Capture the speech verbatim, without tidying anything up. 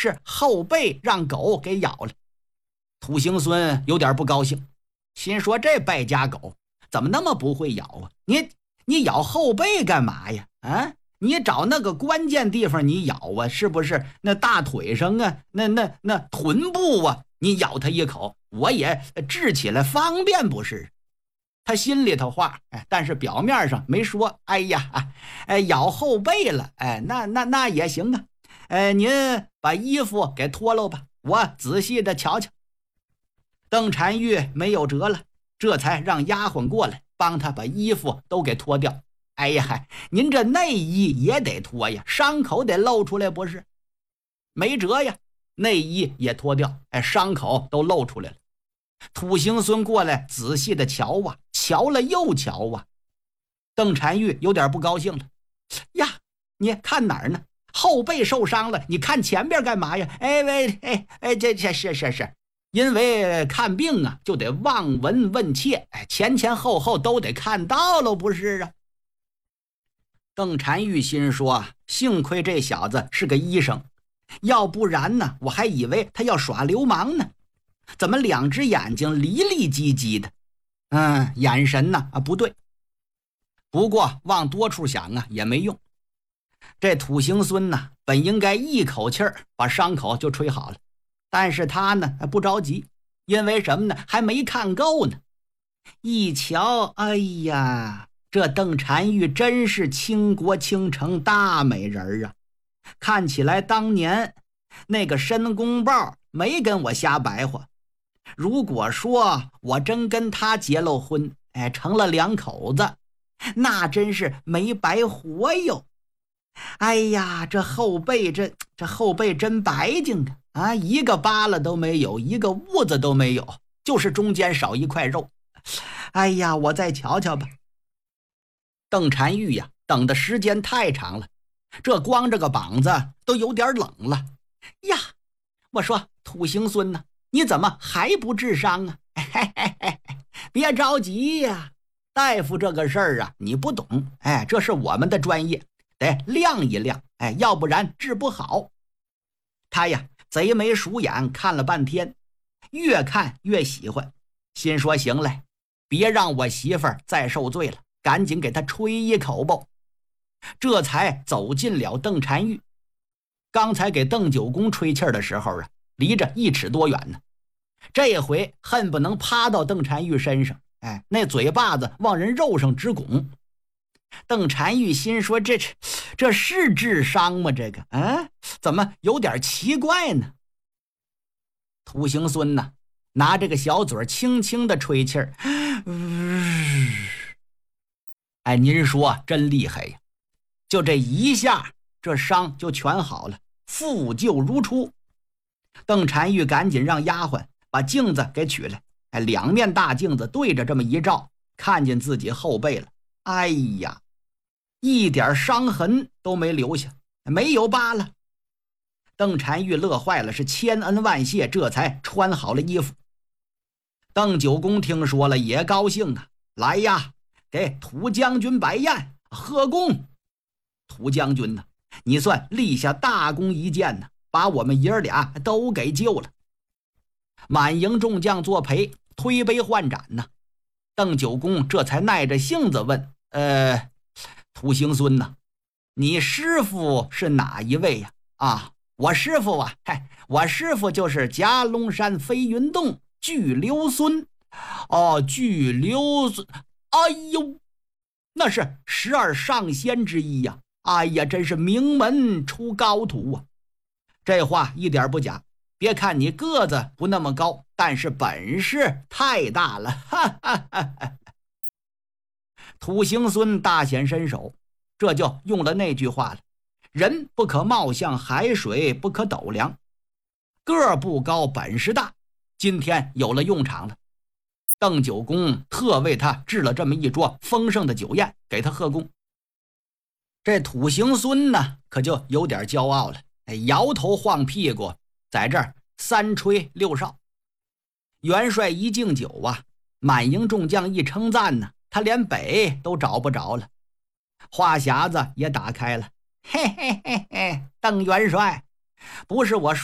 是后背让狗给咬了。土行孙有点不高兴，心说这败家狗怎么那么不会咬啊？你你咬后背干嘛呀？啊，你找那个关键地方你咬啊，是不是那大腿上啊，那那那臀部啊，你咬它一口，我也治起来方便不是？他心里头话，哎，但是表面上没说。哎呀，哎，咬后背了，哎，那那那也行啊。哎，您把衣服给脱了吧，我仔细的瞧瞧。邓婵玉没有辙了，这才让丫鬟过来帮他把衣服都给脱掉。哎呀，您这内衣也得脱呀，伤口得露出来不是？没辙呀，内衣也脱掉，哎，伤口都露出来了。土行孙过来仔细的瞧啊，瞧了又瞧啊。邓婵玉有点不高兴了，呀，你看哪儿呢？后背受伤了，你看前边干嘛呀？哎喂，哎哎，这这是是是，因为看病啊，就得望闻问切，哎，前前后后都得看到了，不是啊？邓婵玉心说，幸亏这小子是个医生，要不然呢，我还以为他要耍流氓呢。怎么两只眼睛离离唧唧的？嗯，眼神呢啊不对。不过往多处想啊也没用。这土行孙呢，本应该一口气儿把伤口就吹好了，但是他呢不着急，因为什么呢？还没看够呢。一瞧，哎呀，这邓婵玉真是倾国倾城大美人啊！看起来当年那个申公豹没跟我瞎白话。如果说我真跟他结了婚，哎，成了两口子，那真是没白活哟。哎呀，这后背这这后背真白净啊！啊，一个疤了都没有，一个痦子都没有，就是中间少一块肉。哎呀，我再瞧瞧吧。邓婵玉呀，等的时间太长了，这光这个膀子都有点冷了。呀，我说土行孙呢？你怎么还不治伤啊？嘿嘿嘿，别着急呀，大夫这个事儿啊，你不懂，哎，这是我们的专业，得亮一亮，哎，要不然治不好。他呀，贼眉鼠眼看了半天，越看越喜欢，心说行嘞，别让我媳妇儿再受罪了，赶紧给她吹一口吧。这才走进了邓婵玉。刚才给邓九公吹气儿的时候啊，离着一尺多远呢。这回恨不能趴到邓婵玉身上，哎，那嘴巴子往人肉上直拱。邓婵玉心说，这这是治伤吗？这个啊，怎么有点奇怪呢？土行孙呢，拿这个小嘴轻轻的吹气儿，哎，您说真厉害呀！就这一下，这伤就全好了，复旧如初。邓婵玉赶紧让丫鬟把镜子给取来，哎，两面大镜子对着这么一照，看见自己后背了。哎呀，一点伤痕都没留下，没有疤了。邓婵玉乐坏了，是千恩万谢，这才穿好了衣服。邓九公听说了也高兴啊，来呀，给土将军摆宴，贺功。土将军呢，你算立下大功一件呢，把我们爷儿俩都给救了。满营众将作陪，推杯换盏呢。邓九公这才耐着性子问：呃，土行孙呢？你师傅是哪一位呀？啊，我师傅啊，嗨，我师傅就是夹龙山飞云洞巨留孙。哦，巨留孙，哎呦，那是十二上仙之一呀！哎呀，真是名门出高徒啊！这话一点不假。别看你个子不那么高，但是本事太大了，哈哈哈哈。土行孙大显身手，这就用了那句话了：人不可貌相，海水不可斗量。个儿不高，本事大，今天有了用场了。邓九公特为他置了这么一桌丰盛的酒宴，给他贺功。这土行孙呢，可就有点骄傲了，摇头晃屁股，在这儿三吹六哨。元帅一敬酒啊，满营众将一称赞呢，他连北都找不着了。话匣子也打开了，嘿嘿嘿嘿，邓元帅，不是我说